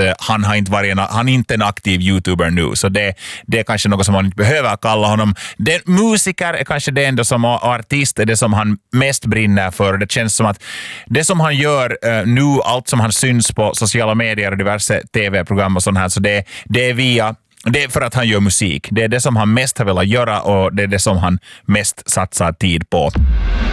han är inte en aktiv YouTuber nu, så det är kanske något som man inte behöver kalla honom. Den musiker är kanske det ändå som artist är det som han mest brinner för. Det känns som att det som han gör nu, allt som han syns på sociala medier och diverse tv-program och sånt här, så det är för att han gör musik. Det är det som han mest har velat göra och det är det som han mest satsar tid på.